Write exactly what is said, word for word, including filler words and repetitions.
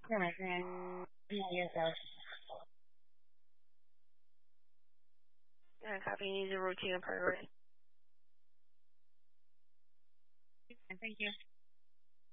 Yes, and yeah, yourself. And having easy routine and priority. And thank you.